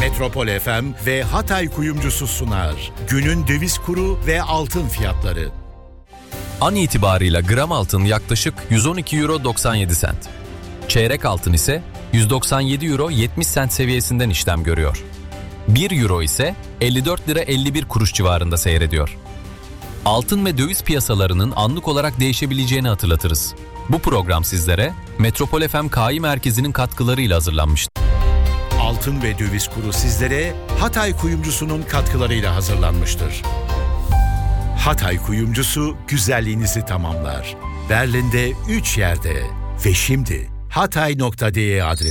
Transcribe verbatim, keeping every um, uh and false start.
Metropol F M ve Hatay Kuyumcusu sunar. Günün döviz kuru ve altın fiyatları. An itibarıyla gram altın yaklaşık yüz on iki euro doksan yedi sent. Çeyrek altın ise yüz doksan yedi euro yetmiş sent seviyesinden işlem görüyor. bir euro ise elli dört lira elli bir kuruş civarında seyrediyor. Altın ve döviz piyasalarının anlık olarak değişebileceğini hatırlatırız. Bu program sizlere Metropol F M K I Merkezi'nin katkılarıyla hazırlanmıştır. Altın ve döviz kuru sizlere Hatay Kuyumcusu'nun katkılarıyla hazırlanmıştır. Hatay Kuyumcusu güzelliğinizi tamamlar. Berlin'de üç yerde ve şimdi hatay nokta de adresi.